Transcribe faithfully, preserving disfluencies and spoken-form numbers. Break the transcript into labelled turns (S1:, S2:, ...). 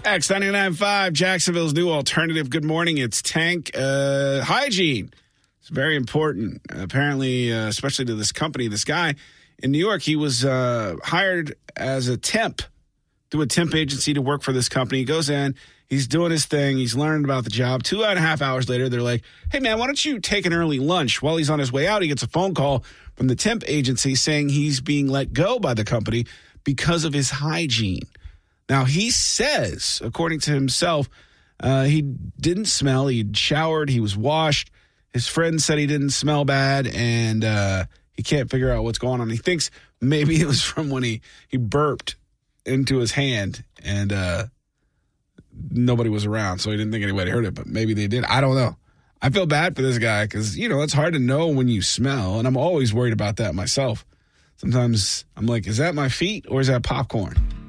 S1: X ninety-nine point five, Jacksonville's new alternative. Good morning. It's Tank. Uh, hygiene. It's very important. Apparently, uh, especially to this company, this guy in New York, he was uh, hired as a temp through a temp agency to work for this company. He goes in, he's doing his thing, he's learning about the job. Two and a half hours later, they're like, hey, man, why don't you take an early lunch? While he's on his way out, he gets a phone call from the temp agency saying he's being let go by the company because of his hygiene. Now, he says, according to himself, uh, he didn't smell. He'd showered. He was washed. His friend said he didn't smell bad, and uh, he can't figure out what's going on. He thinks maybe it was from when he, he burped into his hand, and uh, nobody was around, so he didn't think anybody heard it, but maybe they did. I don't know. I feel bad for this guy because, you know, it's hard to know when you smell, and I'm always worried about that myself. Sometimes I'm like, is that my feet or is that popcorn?